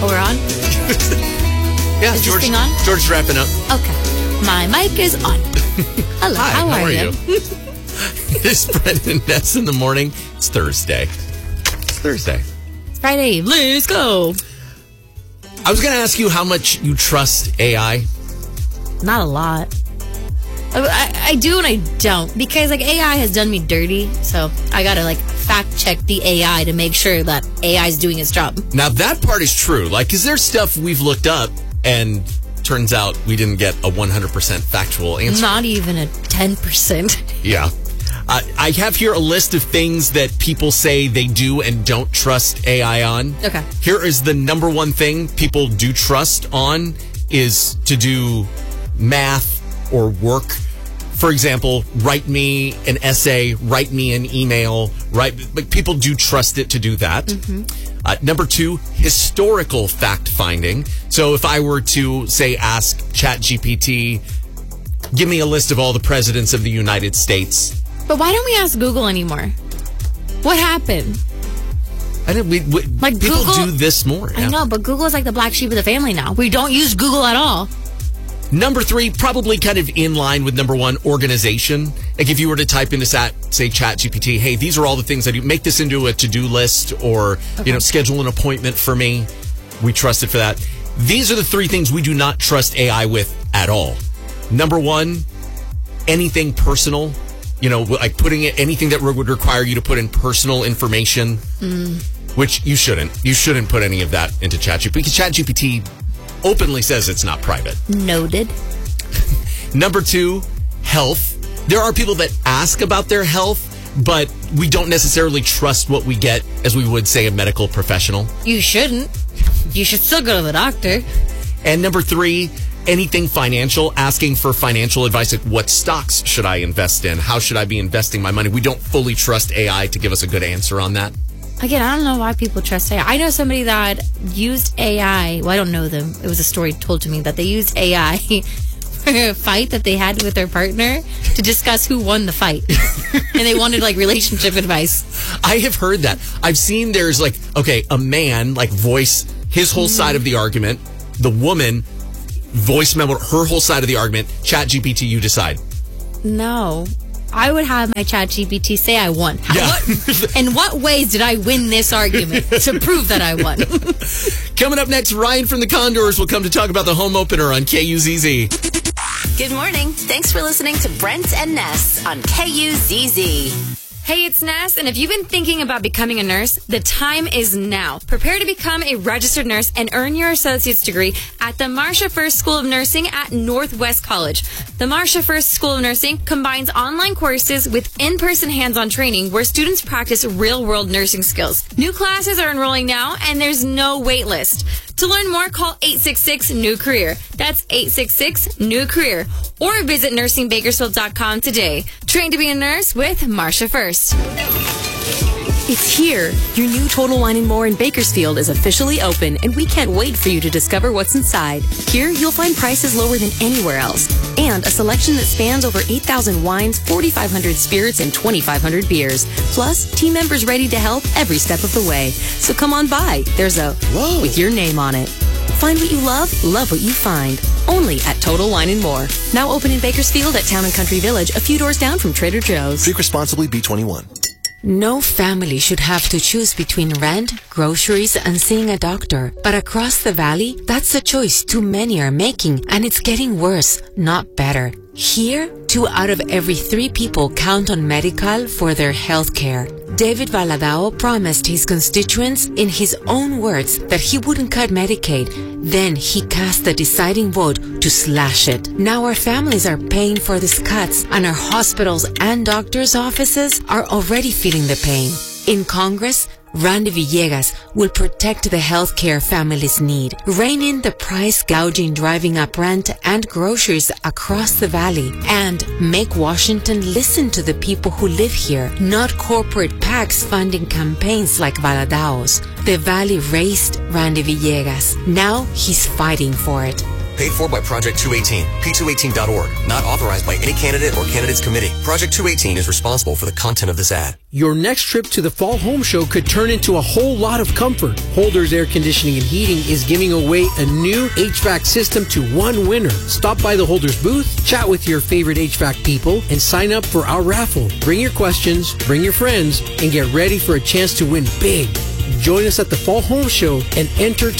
Oh, we're on? Yeah, Is this thing on? George's wrapping up. Okay. My mic is on. Hello, Hi, how are you? It's Brendan and Ness in the morning. It's Thursday. It's Friday. Let's go. I was going to ask you how much you trust AI. Not a lot. I do and I don't, because like AI has done me dirty, so I gotta like fact check the AI to make sure that AI is doing its job. Now that part is true. Like, is there stuff we've looked up and turns out we didn't get a 100% factual answer? Not even a 10%. Yeah. I have here a list of things that people say they do and don't trust AI on. Okay. Here is the number one thing people do trust on is to do math or work. For example, write me an essay, write me an email, but people do trust it to do that. Mm-hmm. Number two, historical fact finding. So if I were to say, ask ChatGPT, give me a list of all the presidents of the United States. But why don't we ask Google anymore? What happened? I didn't. Like people Google, do this more. I know, but Google is like the black sheep of the family now. We don't use Google at all. Number three, probably kind of in line with number one, organization. Like if you were to type into say ChatGPT, hey, these are all the things I do. Make this into a to-do list or, schedule an appointment for me. We trust it for that. These are the three things we do not trust AI with at all. Number one, anything personal. Like putting it, anything that would require you to put in personal information, which you shouldn't. You shouldn't put any of that into ChatGPT because ChatGPT openly says it's not private. Noted. Number two, health. There are people that ask about their health, but we don't necessarily trust what we get as we would say a medical professional. You shouldn't. You should still go to the doctor. And number three, anything financial, asking for financial advice, like what stocks should I invest in? How should I be investing my money? We don't fully trust AI to give us a good answer on that. Again, I don't know why people trust AI. I know somebody that used AI. Well, I don't know them. It was a story told to me that they used AI for a fight that they had with their partner to discuss who won the fight. And they wanted like relationship advice. I have heard that. I've seen there's like, a man like voice his whole side of the argument. The woman voice memo her whole side of the argument. ChatGPT, you decide. No. I would have my ChatGPT say I won. In what ways did I win this argument to prove that I won? Coming up next, Ryan from the Condors will come to talk about the home opener on KUZZ. Good morning. Thanks for listening to Brent and Ness on KUZZ. Hey, it's Ness, and if you've been thinking about becoming a nurse, the time is now. Prepare to become a registered nurse and earn your associate's degree at the Marsha First School of Nursing at Northwest College. The Marsha First School of Nursing combines online courses with in-person hands-on training where students practice real-world nursing skills. New classes are enrolling now, and there's no wait list. To learn more, call 866-NEW-CAREER. That's 866-NEW-CAREER. Or visit nursingbakersfield.com today. Train to be a nurse with Marsha First. It's here. Your new Total Wine & More in Bakersfield is officially open, and we can't wait for you to discover what's inside. Here, you'll find prices lower than anywhere else, and a selection that spans over 8,000 wines, 4,500 spirits, and 2,500 beers. Plus, team members ready to help every step of the way. So come on by. There's a "Whoa" with your name on it. Find what you love what you find. Only at Total Wine & More. Now open in Bakersfield at Town & Country Village, a few doors down from Trader Joe's. Drink responsibly, B21. No family should have to choose between rent, groceries, and seeing a doctor. But across the valley, that's a choice too many are making, and it's getting worse, not better. Here, 2 out of every 3 people count on Medi-Cal for their health care. David Valadao promised his constituents in his own words that he wouldn't cut Medicaid. Then he cast the deciding vote to slash it. Now our families are paying for these cuts, and our hospitals and doctors' offices are already feeling the pain. In Congress, Randy Villegas will protect the healthcare families need, rein in the price gouging driving up rent and groceries across the valley, and make Washington listen to the people who live here, not corporate PACs funding campaigns like Valadao's. The valley raised Randy Villegas. Now he's fighting for it. Paid for by Project 218. P218.org. Not authorized by any candidate or candidates committee. Project 218 is responsible for the content of this ad. Your next trip to the Fall Home Show could turn into a whole lot of comfort. Holders Air Conditioning and Heating is giving away a new HVAC system to one winner. Stop by the Holders booth, chat with your favorite HVAC people, and sign up for our raffle. Bring your questions, bring your friends, and get ready for a chance to win big. Join us at the Fall Home Show and enter to